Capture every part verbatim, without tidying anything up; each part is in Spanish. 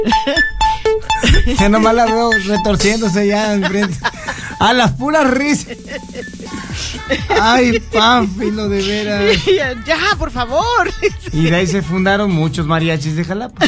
Ya nomás la veo retorciéndose ya enfrente. A las puras risas. Ay, Pánfilo, de veras. Ya, por favor. Y de ahí se fundaron muchos mariachis de Jalapa.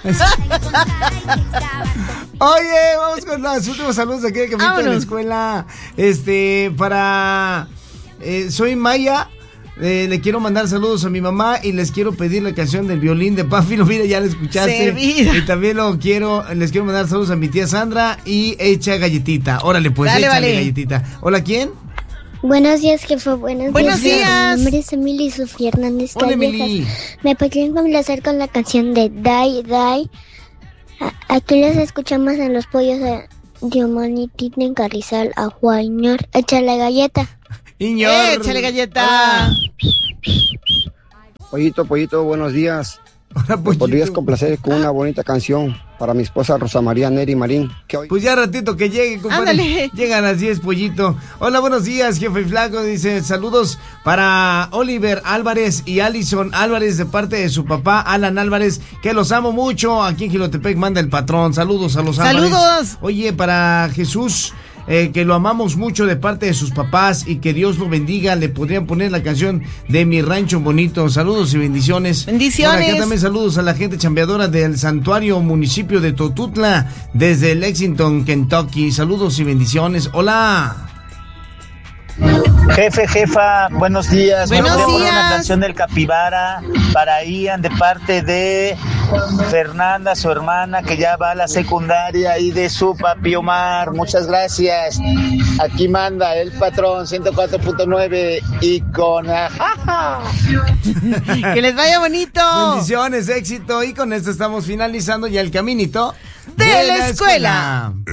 Oye, vamos con los últimos saludos de aquí de Camino de la Escuela. Este, para... Eh, soy Maya. Eh, le quiero mandar saludos a mi mamá y les quiero pedir la canción del violín de Pánfilo. Mira, ya la escuchaste. Servida. Y también lo quiero, les quiero mandar saludos a mi tía Sandra y echa galletita. Órale, pues, Dale, échale vale. galletita. Hola, ¿quién? Buenos días, jefe. Buenos, Buenos días. días. Mi nombre es Emily Sofía Hernández Hola, Callejas. Emily. Me podrían complacer con la canción de Die Die. A- Aquí les escuchamos en los pollos de Diomanitín en Carrizal a Juañor. Échale galleta. Iñor. Échale galleta. Pollito, Pollito, buenos días. Hola, ¿Me Pollito. podrías complacer con una bonita canción para mi esposa Rosa María Neri Marín? Que hoy... Pues ya ratito que llegue, compadre. Ándale. Llegan a las diez, Pollito. Hola, buenos días, jefe Flaco. Dice, saludos para Oliver Álvarez y Alison Álvarez de parte de su papá, Alan Álvarez, que los amo mucho. Aquí en Jilotepec manda el patrón. Saludos a los Álvarez. Saludos. Oye, para Jesús, eh, que lo amamos mucho de parte de sus papás y que Dios lo bendiga, le podrían poner la canción de Mi Rancho Bonito. Saludos y bendiciones. Bendiciones. Por acá también saludos a la gente chambeadora del santuario municipio de Totutla, desde Lexington, Kentucky. Saludos y bendiciones. Hola. Jefe, jefa, buenos días. Buenos Me voy a poner días. una canción del Capibara para Ian de parte de Fernanda, su hermana, que ya va a la secundaria, y de su papi Omar. Muchas gracias. Aquí manda el patrón ciento cuatro punto nueve y con... ajaja. Que les vaya bonito. Bendiciones, éxito. Y con esto estamos finalizando ya el caminito De la escuela.